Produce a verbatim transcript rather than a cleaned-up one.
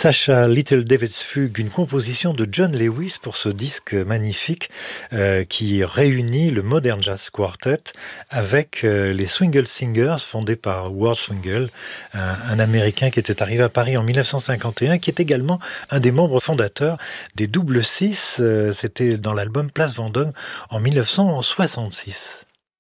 Sacha Little David's Fugue, une composition de John Lewis pour ce disque magnifique euh, qui réunit le Modern Jazz Quartet avec euh, les Swingle Singers fondés par Howard Swingle, un, un Américain qui était arrivé à Paris en dix-neuf cent cinquante et un, qui est également un des membres fondateurs des Double Six. Euh, c'était dans l'album Place Vendôme en dix-neuf cent soixante-six.